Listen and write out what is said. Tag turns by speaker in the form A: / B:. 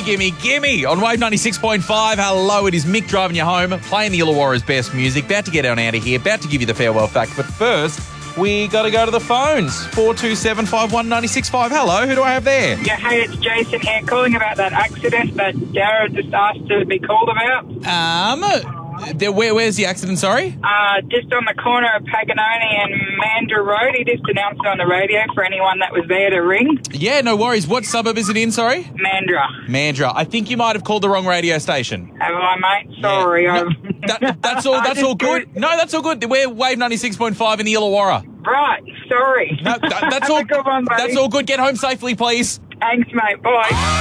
A: gimme on Wave 96.5. Hello, it is Mick driving you home, playing the Illawarra's best music, about to get on out of here, about to give you the farewell fact. But first, we got to go to the phones. 427 51965. Hello, who do I have there?
B: Yeah, hey, it's Jason here calling about that accident that Darragh just asked to be called about.
A: Where's the accident, sorry?
B: Just on the corner of Paganoni and Mandurah Road. He just announced it on the radio for anyone that was there to ring.
A: Yeah, no worries. What suburb is it in, sorry?
B: Mandurah.
A: I think you might have called the wrong radio station.
B: Have I, mate? Sorry.
A: Yeah. No, that's all good. No, that's all good. We're Wave 96.5 in the Illawarra.
B: Right, sorry.
A: No, that's all.
B: Have a good one, buddy.
A: That's all good. Get home safely, please.
B: Thanks, mate. Bye.